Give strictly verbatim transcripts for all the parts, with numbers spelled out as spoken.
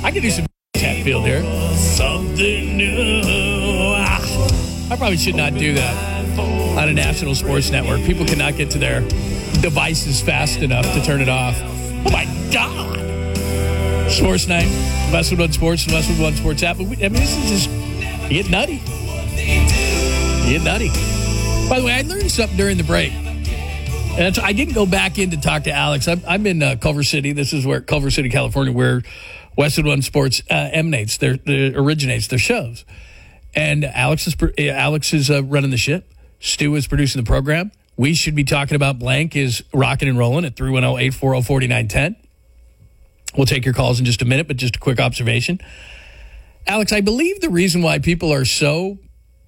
I could do some Chatfield here. Something new. Ah, I probably should not do that on a national sports network. People cannot get to their devices fast enough to turn it off. Oh, my God. Sports Night, Westwood One Sports and Westwood One Sports app. But we, I mean, this is just, you get nutty. You get nutty. By the way, I learned something during the break. And that's, I didn't go back in to talk to Alex. I'm, I'm in uh, Culver City. This is where Culver City, California, where Westwood One Sports uh, emanates, their, their originates their shows. And Alex is Alex is uh, running the ship. Stu is producing the program. We should be talking about blank is rocking and rolling at three one zero, eight four zero, four nine one zero. We'll take your calls in just a minute, but just a quick observation. Alex, I believe the reason why people are so,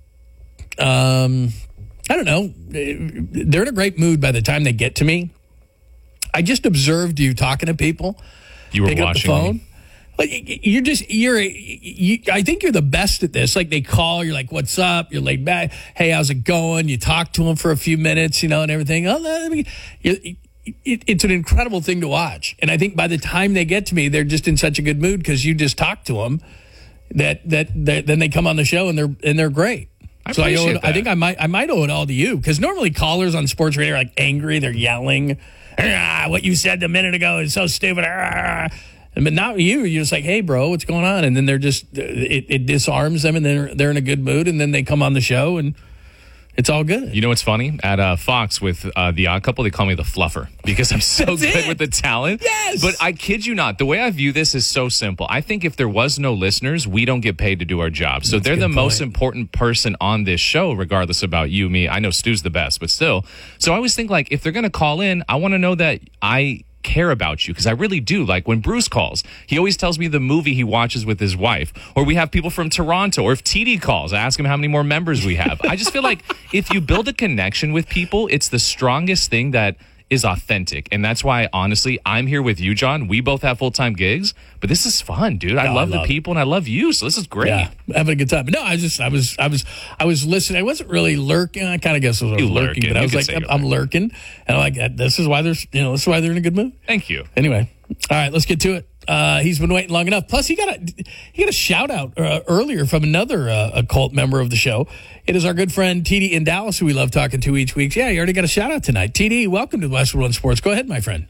um, I don't know, they're in a great mood by the time they get to me. I just observed you talking to people. You were picking watching up the phone. me. Like, you're just, you're, you, I think you're the best at this. Like, they call, you're like, what's up? You're laid back. Hey, how's it going? You talk to them for a few minutes, you know, and everything. Oh, let me, it, it, it's an incredible thing to watch. And I think by the time they get to me, they're just in such a good mood because you just talk to them that, that, that then they come on the show and they're, and they're great. I so I, owe it, that. I think I might, I might owe it all to you because normally callers on sports radio are like angry. They're yelling. Ah, what you said a minute ago is so stupid. Ah. But not you. You're just like, hey, bro, what's going on? And then they're just, it, it disarms them, and they're they're in a good mood, and then they come on the show, and it's all good. You know what's funny? At uh, Fox with uh, The Odd Couple, they call me the fluffer because I'm so That's good it. with the talent. Yes. But I kid you not. The way I view this is so simple. I think if there was no listeners, we don't get paid to do our job. So That's they're a good the point. most important person on this show, regardless about you, me. I know Stu's the best, but still. So I always think, like, if they're going to call in, I want to know that I care about you because I really do. Like when Bruce calls, he always tells me the movie he watches with his wife. Or we have people from Toronto. Or if T D calls, I ask him how many more members we have. I just feel like if you build a connection with people, it's the strongest thing that is authentic. And that's why, honestly, I'm here with you, John. We both have full-time gigs, but this is fun, dude. I No, love I the love people and I love you. So this is great. Yeah, having a good time. But no, I was just, I was, I was, I was listening. I wasn't really lurking. I kind of guess I was You lurking, lurking. but I You was could like, say I'm, you're I'm lurking, and I'm like, this is why there's, you know, this is why they're in a good mood. Thank you. Anyway, all right, let's get to it. Uh, he's been waiting long enough. Plus, he got a he got a shout out uh, earlier from another uh, a cult member of the show. It is our good friend T D in Dallas, who we love talking to each week. Yeah, you already got a shout out tonight. T D, welcome to Westwood One Sports. Go ahead, my friend.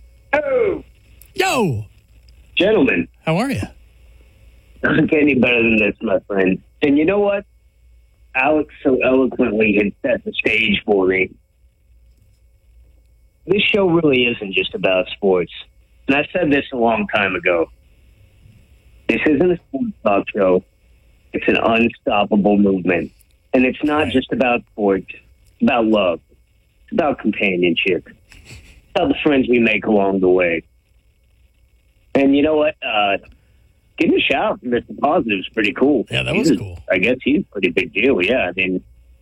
Oh, Yo, gentlemen, how are you? doesn't get any better than this, my friend. And you know what? Alex so eloquently had set the stage for me. This show really isn't just about sports. And I said this a long time ago. This isn't a sports talk show. It's an unstoppable movement. And it's not just about sports. It's about love. It's about companionship. It's about the friends we make along the way. And you know what? Uh, getting a shout out from Mister Positive is pretty cool. Yeah, that He's was a- cool. I guess he's a pretty big deal. Yeah, I mean,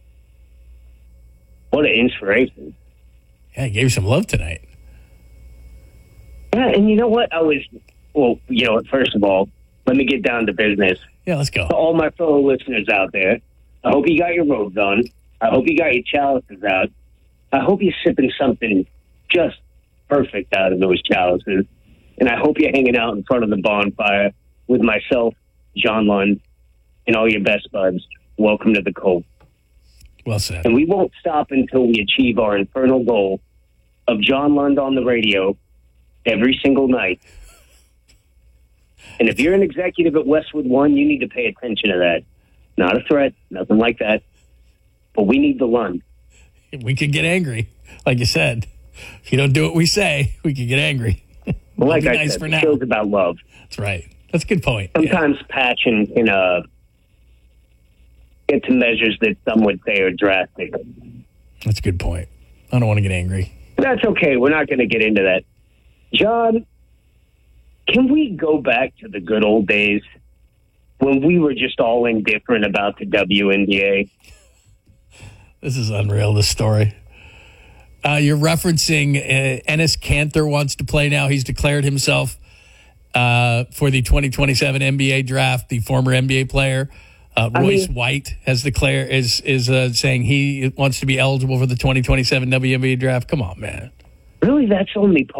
what an inspiration. Yeah, he gave you some love tonight. Yeah, and you know what? I was, well, you know what? First of all, let me get down to business. Yeah, let's go. To all my fellow listeners out there, I hope you got your robes on. I hope you got your chalices out. I hope you're sipping something just perfect out of those chalices. And I hope you're hanging out in front of the bonfire with myself, John Lund, and all your best buds. Welcome to the Cove. Well said. And we won't stop until we achieve our infernal goal of John Lund on the radio every single night. And if you're an executive at Westwood One, you need to pay attention to that. Not a threat, nothing like that. But we need the Lund. We could get angry, like you said. If you don't do what we say, we could get angry. Well, like be I nice said, for the now. show's about love. That's right. That's a good point. Yeah. Sometimes passion can uh, get to measures that some would say are drastic. That's a good point. I don't want to get angry. That's okay. We're not going to get into that. John, can we go back to the good old days when we were just all indifferent about the W N B A? This is unreal, this story. Uh, you're referencing uh, Enes Kanter wants to play now. He's declared himself uh, for the twenty twenty-seven N B A draft, the former N B A player. Uh, I Royce mean- White has declared is is uh, saying he wants to be eligible for the twenty twenty-seven W N B A draft. Come on, man. Really, that's only